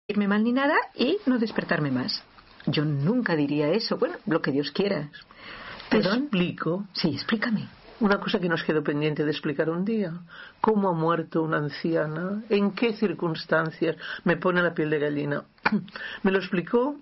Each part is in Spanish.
irme mal ni nada y no despertarme más. Yo nunca diría eso. Bueno, lo que Dios quiera. ¿Perdón? ¿Te explico? Sí, explícame. Una cosa que nos quedó pendiente de explicar un día. ¿Cómo ha muerto una anciana? ¿En qué circunstancias? Me pone la piel de gallina. Me lo explicó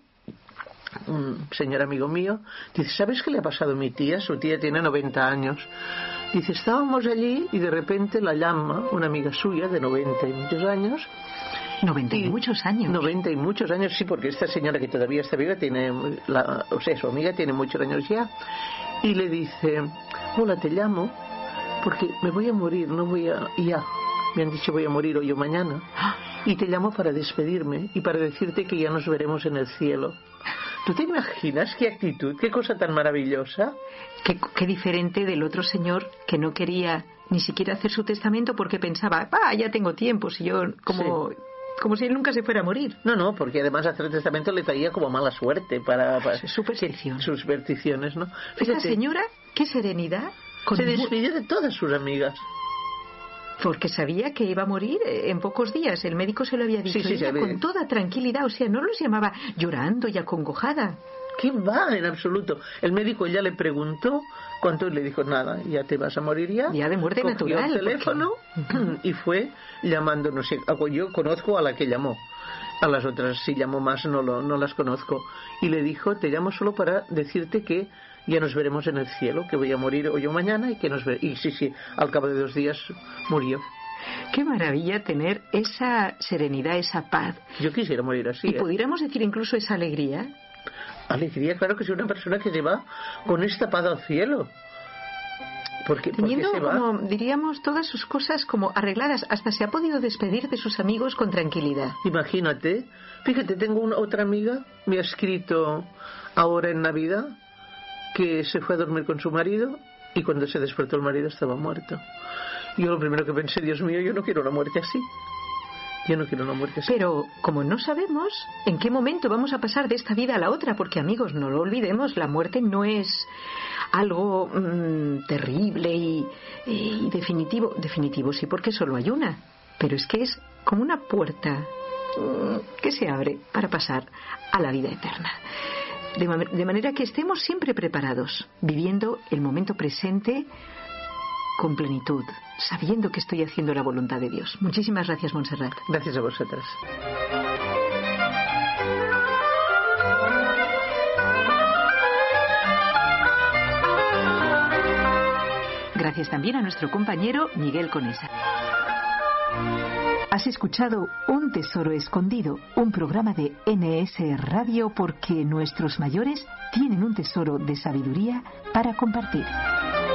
un señor amigo mío. Dice, ¿sabes qué le ha pasado a mi tía? Su tía tiene 90 años. Dice, estábamos allí y de repente la llama una amiga suya de 90 y muchos años. 90 y muchos años. 90 y muchos años, sí, porque esta señora que todavía está viva tiene, su amiga tiene muchos años ya. Y le dice, hola, te llamo porque me voy a morir, ya. Me han dicho voy a morir hoy o mañana. Y te llamo para despedirme y para decirte que ya nos veremos en el cielo. ¿Tú te imaginas qué actitud, qué cosa tan maravillosa? Qué diferente del otro señor que no quería ni siquiera hacer su testamento porque pensaba, ya tengo tiempo, si yo como si él nunca se fuera a morir. No, porque además hacer el testamento le traía como mala suerte para superstición. Sus supersticiones, ¿no? Fíjate, esta señora, qué serenidad. Se despidió de todas sus amigas. Porque sabía que iba a morir en pocos días. El médico se lo había dicho. Sí, con toda tranquilidad. O sea, no los llamaba llorando y acongojada. ¿Qué va? En absoluto. El médico ya le preguntó cuánto y le dijo, nada, ya te vas a morir ya. Ya de muerte cogió natural. El teléfono y fue llamando, no sé, yo conozco a la que llamó. A las otras, si llamó más, no las conozco. Y le dijo, te llamo solo para decirte que ya nos veremos en el cielo, que voy a morir hoy o mañana y que nos veremos. Y sí, al cabo de 2 días murió. Qué maravilla tener esa serenidad, esa paz. Yo quisiera morir así. Y pudiéramos decir incluso esa alegría. Alegría, claro que es una persona que se va con esta paz al cielo. Teniendo, se va, como diríamos, todas sus cosas como arregladas, hasta se ha podido despedir de sus amigos con tranquilidad. Imagínate, fíjate, tengo otra amiga, me ha escrito ahora en Navidad que se fue a dormir con su marido y cuando se despertó el marido estaba muerto. Yo lo primero que pensé, Dios mío, yo no quiero una muerte así. Pero como no sabemos en qué momento vamos a pasar de esta vida a la otra, porque amigos, no lo olvidemos, la muerte no es algo terrible y definitivo sí, porque solo hay una, pero es que es como una puerta que se abre para pasar a la vida eterna. De manera que estemos siempre preparados, viviendo el momento presente con plenitud, sabiendo que estoy haciendo la voluntad de Dios. Muchísimas gracias, Montserrat. Gracias a vosotras. Gracias también a nuestro compañero Miguel Conesa. Has escuchado Un Tesoro Escondido, un programa de NS Radio porque nuestros mayores tienen un tesoro de sabiduría para compartir.